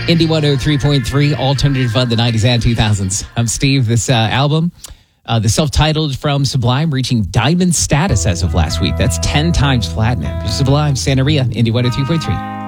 Indie 103.3, alternative fun, the 90s and 2000s. I'm Steve. This album, the self-titled from Sublime, reaching diamond status as of last week. That's 10 times platinum. Sublime, Santeria, Indie 103.3.